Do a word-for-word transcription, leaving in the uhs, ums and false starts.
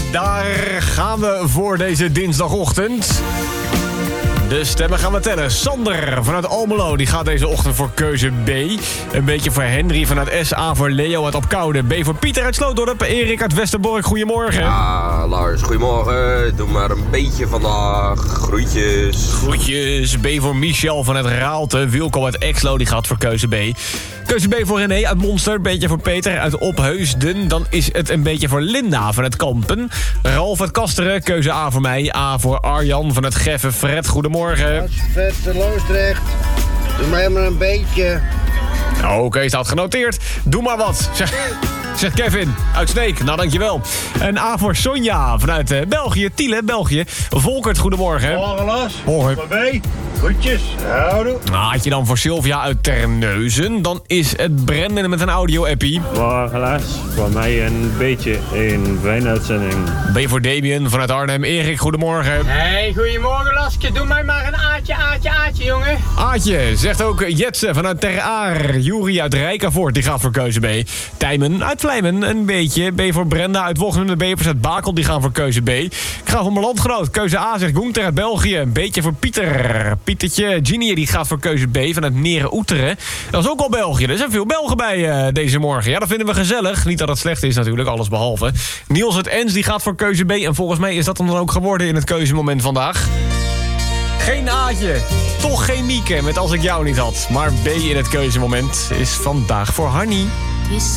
daar gaan we voor deze dinsdagochtend. De stemmen gaan we tellen. Sander vanuit Almelo, die gaat deze ochtend voor keuze B. Een beetje voor Henry vanuit S. A voor Leo uit Opkoude. B voor Pieter uit Slootdorp. Erik uit Westerbork, goedemorgen. Ja, Lars, goedemorgen. Doe maar een beetje vandaag. Groetjes. Groetjes. B voor Michel vanuit Raalte. Wilco uit Exlo, die gaat voor keuze B. Keuze B voor René uit Monster. Een beetje voor Peter uit Opheusden. Dan is het een beetje voor Linda vanuit Kampen. Ralf uit Kasteren. Keuze A voor mij. A voor Arjan vanuit Geffen. Fred, goedemorgen. Vet, Loosdrecht. Doe mij maar een beetje. Oké, okay, staat genoteerd. Doe maar wat. Zeg, zegt Kevin uit Sneek. Nou, dankjewel. En A voor Sonja vanuit uh, België. Tiele, België. Volkert, goedemorgen. Morgen, Lars. Morgen. B. Groetjes. Houdoe. Nou, had je dan voor Sylvia uit Terneuzen. Dan is het Brendan met een audio-appie. Morgen, Lars. Voor mij een beetje een fijne uitzending. B voor Damien vanuit Arnhem. Erik, goedemorgen. Hey, goedemorgen, Laske. Doe mij maar een aatje, aatje, aatje, jongen. Aatje, zegt ook Jetse vanuit Ter Aar. Juri uit Rijkenvoort, die gaat voor keuze B. Tijmen uit Vlijmen, een beetje. B voor Brenda uit Wochten. B voor uit Bakel, die gaan voor keuze B. Ik ga voor mijn landgenoot. Keuze A zegt Gunther uit België. Een beetje voor Pieter. Pietertje. Ginny, die gaat voor keuze B vanuit Neren-Oeteren. Dat is ook al België. Er zijn veel Belgen bij uh, deze morgen. Ja, dat vinden we gezellig. Niet dat het slecht is natuurlijk, alles behalve. Niels uit Ens, die gaat voor keuze B. En volgens mij is dat dan ook geworden in het keuzemoment vandaag. Geen Aatje. Toch geen Mieke, met Als ik jou niet had. Maar B in het keuzemoment is vandaag voor Hanny. Je